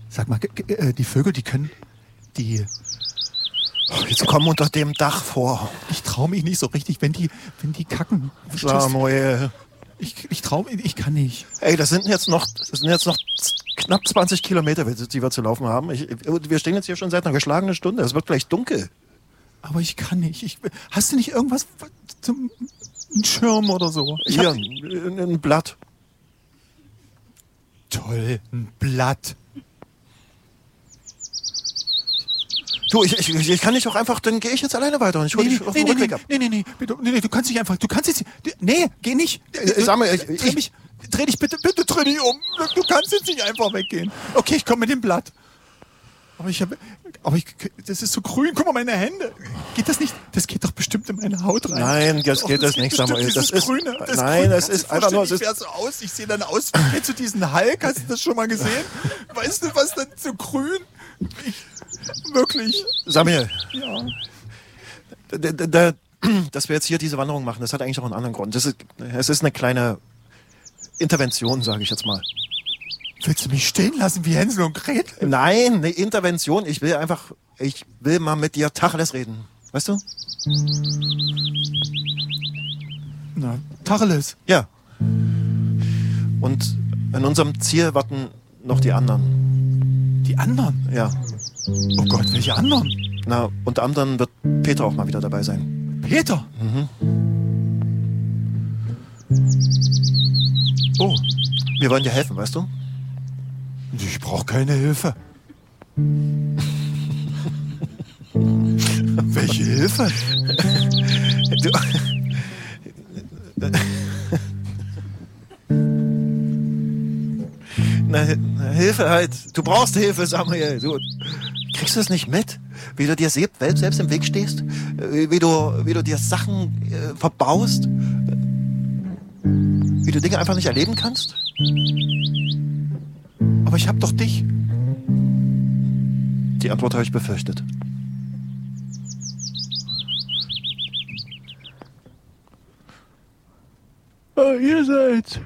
Sag mal, die Vögel, die können... Jetzt kommen unter dem Dach vor. Ich traue mich nicht so richtig, wenn die kacken. Samuel. Ich kann nicht. Ey, das sind jetzt noch knapp 20 Kilometer, die wir zu laufen haben. Wir stehen jetzt hier schon seit einer geschlagenen Stunde. Es wird gleich dunkel. Aber ich kann nicht. Hast du nicht irgendwas zum einen Schirm oder so? Hier, ein Blatt. Toll, ein Blatt. Du, ich kann nicht auch einfach, dann gehe ich jetzt alleine weiter und ich hole dich auf den Rückweg ab. Nee, du kannst nicht einfach, geh nicht. Samuel, Dreh dich bitte dreh dich um. Du kannst jetzt nicht einfach weggehen. Okay, ich komme mit dem Blatt. Aber das ist so grün, guck mal, meine Hände. Geht das nicht? Das geht doch bestimmt in meine Haut rein. Nein, das geht nicht, Samuel. Das ist Grüne. es ist einfach nur... Ich sehe dann aus, kennst du diesen Hulk? Hast du das schon mal gesehen? Weißt du, was denn so grün? Wirklich. Samuel. Ja. Dass wir jetzt hier diese Wanderung machen, das hat eigentlich auch einen anderen Grund. Es ist eine kleine Intervention, sage ich jetzt mal. Willst du mich stehen lassen wie Hänsel und Gretel? Nein, eine Intervention. Ich will mal mit dir Tacheles reden. Weißt du? Na, Tacheles. Ja. Und in unserem Ziel warten noch die anderen. Die anderen? Ja. Oh Gott, welche anderen? Na, unter anderem wird Peter auch mal wieder dabei sein. Peter? Mhm. Oh. Wir wollen dir helfen, weißt du? Ich brauche keine Hilfe. Welche Hilfe? Na, Hilfe halt. Du brauchst Hilfe, Samuel. Du kriegst du es nicht mit? Wie du dir selbst im Weg stehst? Wie du dir Sachen verbaust? Wie du Dinge einfach nicht erleben kannst? Aber ich hab doch dich. Die Antwort habe ich befürchtet. Oh, ihr seid.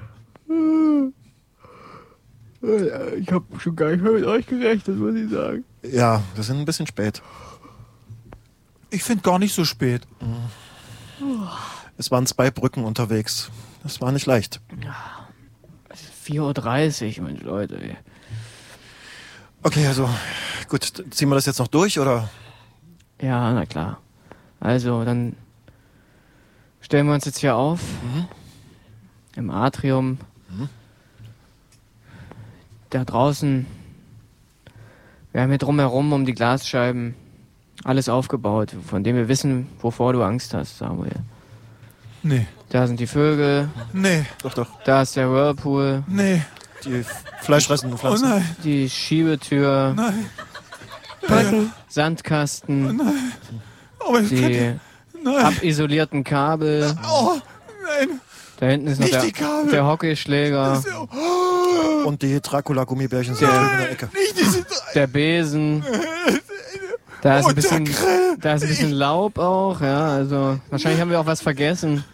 Ich habe schon gar nicht mehr mit euch gerechnet, muss ich sagen. Ja, wir sind ein bisschen spät. Ich finde gar nicht so spät. Es waren 2 Brücken unterwegs. Das war nicht leicht. Es ist 4:30 Uhr, Mensch, Leute. Ey. Okay, also gut, ziehen wir das jetzt noch durch, oder? Ja, na klar. Also, dann stellen wir uns jetzt hier auf. Im Atrium. Da draußen. Wir haben hier drumherum um die Glasscheiben alles aufgebaut, von dem wir wissen, wovor du Angst hast, Samuel. Nee. Da sind die Vögel. Nee. Doch. Da ist der Whirlpool. Nee. Die fleischfressenden Pflanzen. Oh nein. Die Schiebetür. Nein. Brücken. Sandkasten. Oh nein. Aber ich Die nein. abisolierten Kabel. Oh, nein. Da hinten ist noch Nicht die Kabel. der Hockeyschläger. Und die Dracula-Gummibärchen sind drüben in der Ecke. Nicht diese... Der Besen. Da ist Oh, ein bisschen, der Grill. da ist ein bisschen Laub auch, ja, also wahrscheinlich haben wir auch was vergessen.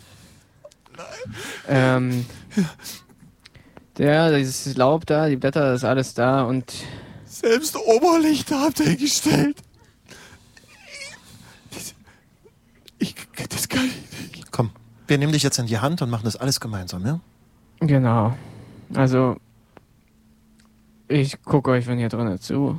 Dieses Laub da, die Blätter, das ist alles da und Selbst Oberlichter habt ihr gestellt. Das kann ich nicht. Komm, wir nehmen dich jetzt in die Hand und machen das alles gemeinsam, ja? genau. Also ich gucke euch von hier drinnen zu.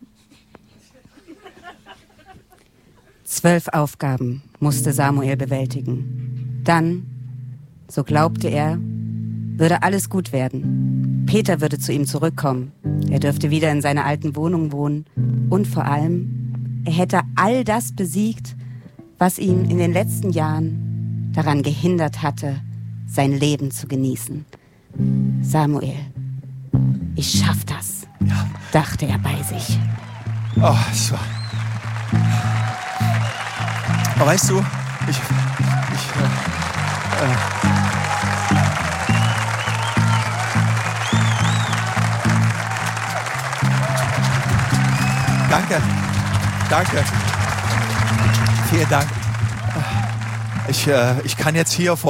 12 Aufgaben musste Samuel bewältigen. Dann, so glaubte er, würde alles gut werden. Peter würde zu ihm zurückkommen. Er dürfte wieder in seiner alten Wohnung wohnen. Und vor allem, er hätte all das besiegt, was ihn in den letzten Jahren daran gehindert hatte, sein Leben zu genießen. Samuel, ich schaff das, dachte er bei sich. Oh, es war... Aber weißt du, Danke. Vielen Dank. Ich kann jetzt hier vor